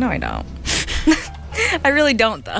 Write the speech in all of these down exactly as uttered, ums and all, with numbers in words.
No, I don't. I really don't, though.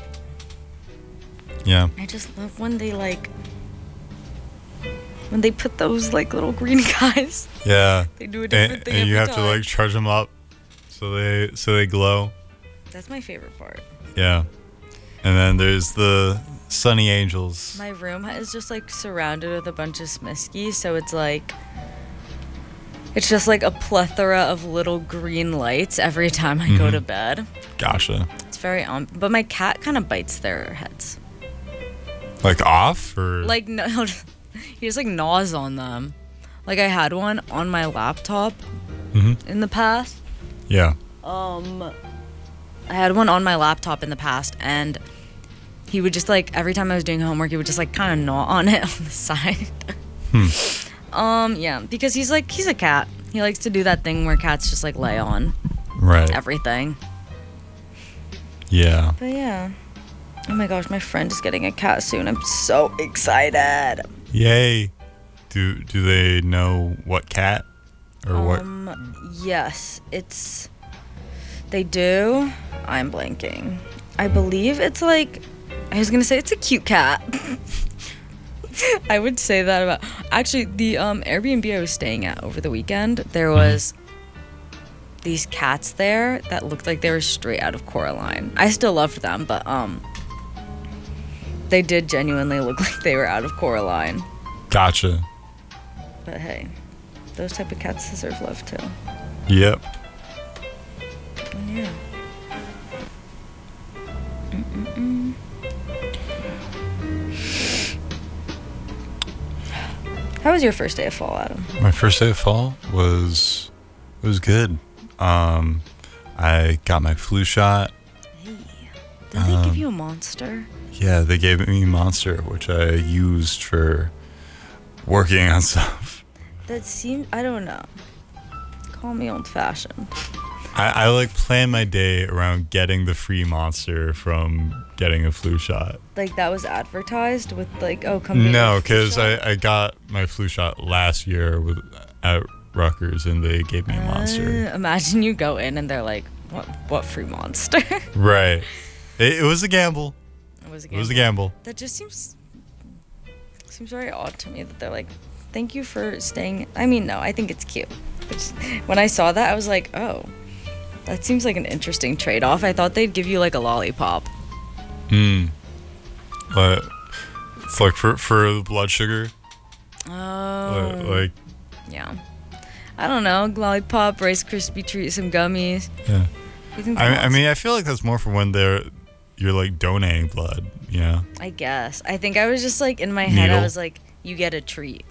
Yeah. I just love when they, like, when they put those, like, little green guys. Yeah. They do a different and, thing and every you have time. to like charge them up so they so they glow. That's my favorite part. Yeah. And then there's the Sunny Angels. My room is just, like, surrounded with a bunch of Smiskies, so it's, like, it's just, like, a plethora of little green lights every time I mm-hmm. go to bed. Gotcha. It's very, um, but my cat kind of bites their heads. Like off? Or? Like, no, he just, like, gnaws on them. Like, I had one on my laptop mm-hmm. in the past. Yeah. Um, I had one on my laptop in the past, and he would just, like, every time I was doing homework, he would just, like, kind of gnaw on it on the side. hmm. Um, yeah, because he's, like, he's a cat. He likes to do that thing where cats just, like, lay on right. everything. Yeah. But, yeah. Oh, my gosh, my friend is getting a cat soon. I'm so excited. Yay. Do do they know what cat or what? Um, yes, it's, they do. I'm blanking. I believe it's like, I was gonna say it's a cute cat. I would say that about, actually, the um, Airbnb I was staying at over the weekend, there was mm-hmm. these cats there that looked like they were straight out of Coraline. I still loved them, but um, they did genuinely look like they were out of Coraline. Gotcha. But hey, those type of cats deserve love too. Yep. Yeah. Mm-mm-mm. How was your first day of fall, Adam? My first day of fall was it was good. Um, I got my flu shot. Hey, did um, they give you a Monster? Yeah, they gave me Monster, which I used for working on stuff. That seemed, I don't know. Call me old-fashioned. I, I like plan my day around getting the free Monster from getting a flu shot. Like that was advertised with like, oh, come get No, your flu because shot? I, I got my flu shot last year with at Rutgers and they gave me a Monster. Uh, imagine you go in and they're like, what what free Monster? Right. It, it was a gamble. It was a gamble. It was a gamble. That just seems seems very odd to me that they're like, thank you for staying. I mean, no, I think it's cute. It's, when I saw that, I was like, oh, that seems like an interesting trade-off. I thought they'd give you like a lollipop. Hmm. But it's like for for the blood sugar. Oh. Like, like. Yeah. I don't know. Lollipop, Rice Krispie treat, some gummies. Yeah. I, I mean, I feel like that's more for when they're you're like donating blood. You know. I guess. I think I was just like in my head. Needle. I was like, you get a treat.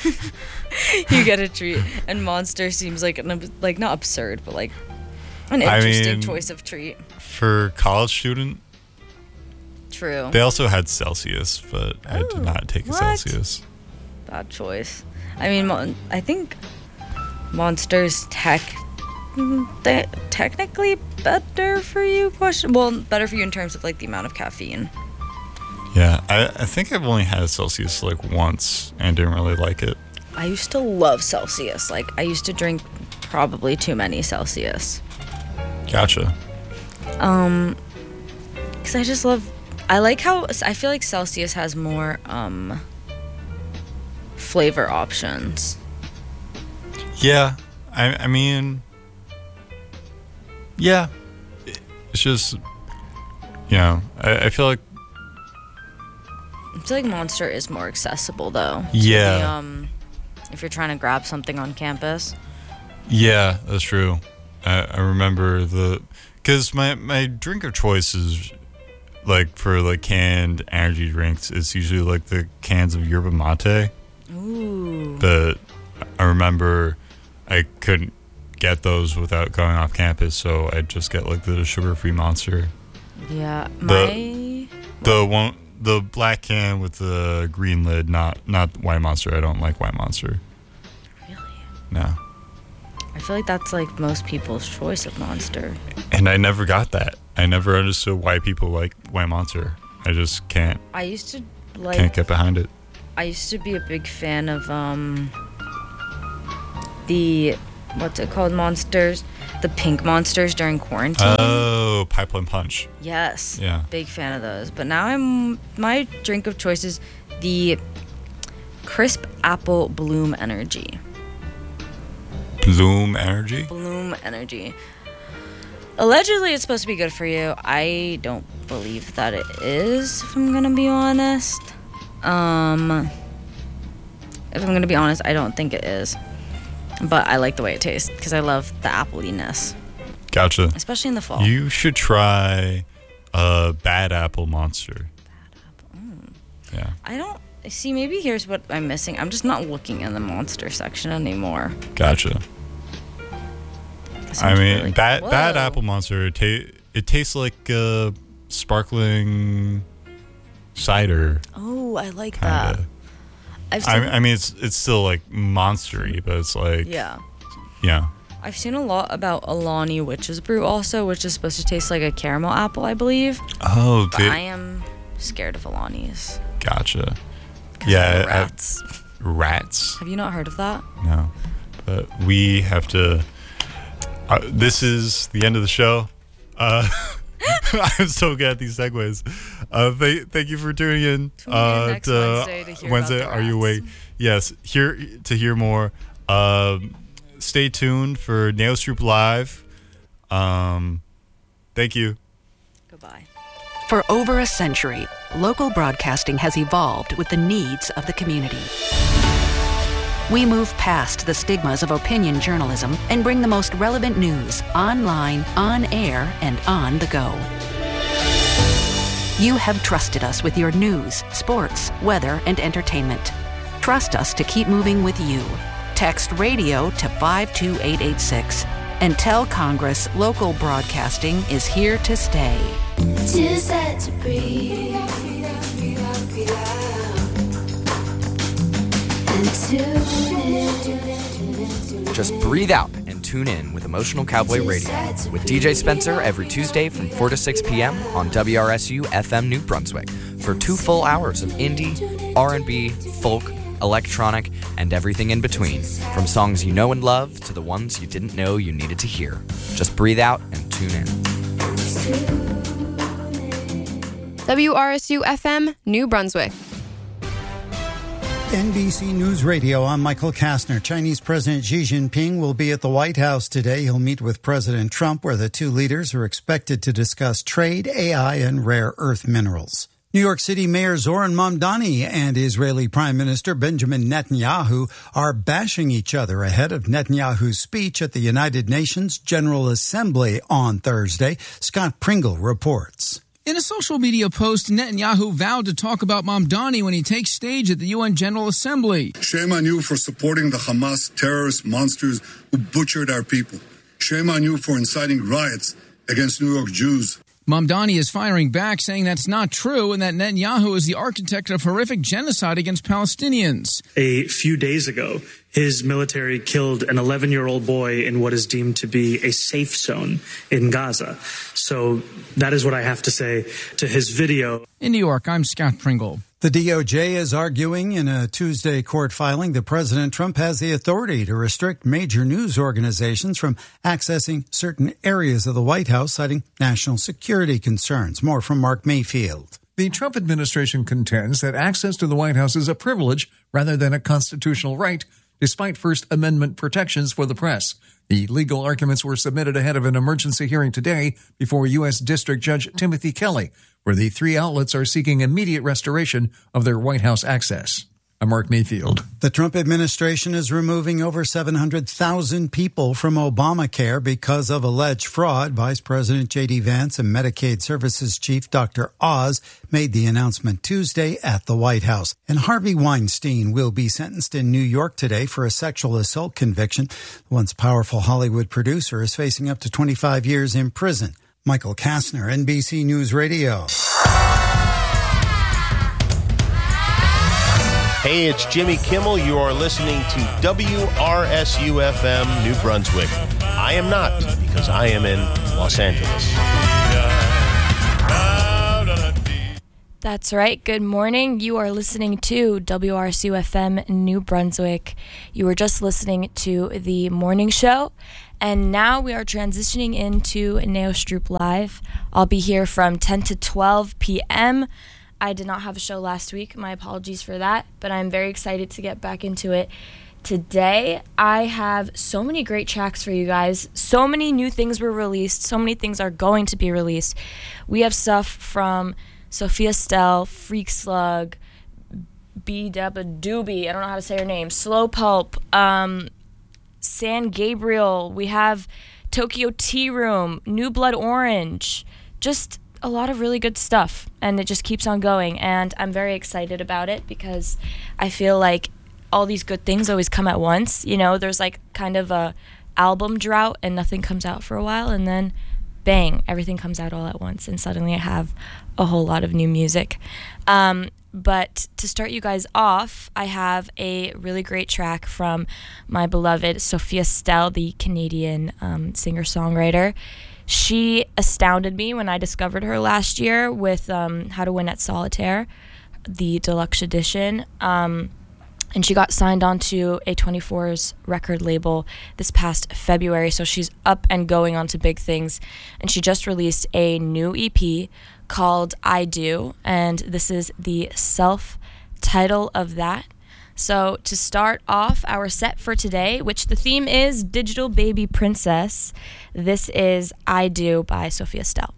You get a treat, and Monster seems like an like not absurd, but like an interesting I mean, choice of treat for college student. True. They also had Celsius, but oh, I did not take a what? Celsius. Bad choice. I mean, Mon- I think Monster's tech te- technically better for you. Question. Well, better for you in terms of like the amount of caffeine. Yeah, I, I think I've only had a Celsius like once and didn't really like it. I used to love Celsius. Like, I used to drink probably too many Celsius. Gotcha. Um, because I just love, I like how, I feel like Celsius has more, um, flavor options. Yeah, I, I mean, yeah, it's just, you know, I, I feel like I feel like Monster is more accessible, though. Yeah. The, um, if you're trying to grab something on campus. Yeah, that's true. I, I remember the... Because my, my drink of choice is, like, for, like, canned energy drinks, it's usually, like, the cans of yerba mate. Ooh. But I remember I couldn't get those without going off campus, so I'd just get, like, the sugar-free Monster. Yeah. The, my... The one... The black can with the green lid, not not White Monster. I don't like White Monster. Really? No. I feel like that's like most people's choice of Monster. And I never got that. I never understood why people like White Monster. I just can't. I used to like. Can't get behind it. I used to be a big fan of um. The what's it called? Monsters. the pink monsters during quarantine. Oh, Pipeline Punch. Yes. Yeah. Big fan of those. But now I'm my drink of choice is the Crisp Apple Bloom Energy. Bloom Energy? Bloom Energy. Allegedly, it's supposed to be good for you. I don't believe that it is, if I'm going to be honest. Um, if I'm going to be honest, I don't think it is. But I like the way it tastes because I love the appleiness. Gotcha. Especially in the fall. You should try a Bad Apple Monster. Bad Apple. Mm. Yeah. I don't... See, maybe here's what I'm missing. I'm just not looking in the monster section anymore. Gotcha. I mean, really bad Whoa. bad apple monster. It, ta- it tastes like uh, sparkling cider. Oh, I like Kinda. that. I've seen, I, I mean, it's it's still like monstery, but it's like yeah. yeah. I've seen a lot about Alani Witch's Brew also, which is supposed to taste like a caramel apple, I believe. Oh, But they, I am scared of Alani's. gotcha. 'Cause Yeah, of the I- rats. Rats. Have you not heard of that? No, but we have to. Uh, this is the end of the show. Uh, I'm so good at these segues. Uh, th- thank you for tuning in. Tune in uh, next to Wednesday to hear Wednesday, about the Are You rats. Awake? Yes, here to hear more. Um, stay tuned for Nailstroop Live. Um, thank you. Goodbye. For over a century, local broadcasting has evolved with the needs of the community. We move past the stigmas of opinion journalism and bring the most relevant news online, on air, and on the go. You have trusted us with your news, sports, weather, and entertainment. Trust us to keep moving with you. Text radio to five two eight eight six and tell Congress local broadcasting is here to stay. Too sad to breathe. And tune in. Just breathe out and tune in with Emotional Cowboy Radio with D J Spencer every Tuesday from four to six p.m. on W R S U F M New Brunswick for two full hours of indie, R and B, folk, electronic, and everything in between, from songs you know and love to the ones you didn't know you needed to hear. Just breathe out and tune in. W R S U F M, New Brunswick. N B C News Radio, I'm Michael Kastner. Chinese President Xi Jinping will be at the White House today. He'll meet with President Trump, where the two leaders are expected to discuss trade, A I, and rare earth minerals. New York City Mayor Zoran Mamdani and Israeli Prime Minister Benjamin Netanyahu are bashing each other ahead of Netanyahu's speech at the United Nations General Assembly on Thursday. Scott Pringle reports. In a social media post, Netanyahu vowed to talk about Mamdani when he takes stage at the U N General Assembly. Shame on you for supporting the Hamas terrorist monsters who butchered our people. Shame on you for inciting riots against New York Jews. Mamdani is firing back, saying that's not true and that Netanyahu is the architect of horrific genocide against Palestinians. A few days ago, his military killed an eleven-year-old boy in what is deemed to be a safe zone in Gaza. So that is what I have to say to his video. In New York, I'm Scott Pringle. The D O J is arguing in a Tuesday court filing that President Trump has the authority to restrict major news organizations from accessing certain areas of the White House, citing national security concerns. More from Mark Mayfield. The Trump administration contends that access to the White House is a privilege rather than a constitutional right, despite First Amendment protections for the press. The legal arguments were submitted ahead of an emergency hearing today before U S. District Judge Timothy Kelly, where the three outlets are seeking immediate restoration of their White House access. I'm Mark Mayfield. The Trump administration is removing over seven hundred thousand people from Obamacare because of alleged fraud. Vice President J D. Vance and Medicaid Services Chief Doctor Oz made the announcement Tuesday at the White House. And Harvey Weinstein will be sentenced in New York today for a sexual assault conviction. The once powerful Hollywood producer is facing up to twenty-five years in prison. Michael Kastner, N B C News Radio. Hey, it's Jimmy Kimmel. You are listening to W R S U F M New Brunswick. I am not, because I am in Los Angeles. That's right. Good morning. You are listening to W R S U F M New Brunswick. You were just listening to the morning show, and now we are transitioning into Neo Stroop Live. I'll be here from ten to twelve p.m. I did not have a show last week. My apologies for that, but I'm very excited to get back into it today. I have so many great tracks for you guys. So many new things were released. So many things are going to be released. We have stuff from Sophia Stell, Freak Slug, B Dubba Doobie, I don't know how to say her name, Slow Pulp, um, San Gabriel. We have Tokyo Tea Room, New Blood Orange, just a lot of really good stuff, and it just keeps on going, and I'm very excited about it because I feel like all these good things always come at once. You know, there's like kind of a album drought and nothing comes out for a while, and then bang, everything comes out all at once, and suddenly I have a whole lot of new music. Um, but to start you guys off, I have a really great track from my beloved Sophia Stell, the Canadian um, singer-songwriter. She astounded me when I discovered her last year with um, How to Win at Solitaire, the deluxe edition. Um, and she got signed onto A twenty-four's record label this past February, so she's up and going onto big things. And she just released a new E P called I Do, and this is the self-title of that. So to start off our set for today, which the theme is Digital Baby Princess, this is I Do by Sophia Stell.